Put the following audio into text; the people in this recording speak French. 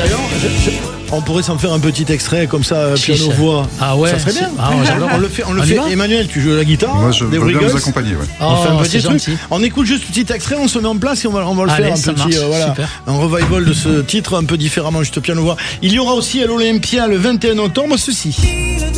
D'ailleurs, on pourrait s'en faire un petit extrait comme ça, Chiche. piano-voix. Ah ouais. Ça serait bien. Ah, j'adore. On le fait. On y va. Emmanuel, tu joues à la guitare. Moi, je des veux bien Wiggles. vous accompagner. Ouais. On fait un Oh, petit c'est truc. gentil. On écoute juste ce petit extrait, on se met en place et on va le Allez, faire ça un petit, marche. voilà, Super. un revival de ce titre un peu différemment, juste piano-voix. Il y aura aussi à l'Olympia le 21 octobre ceci.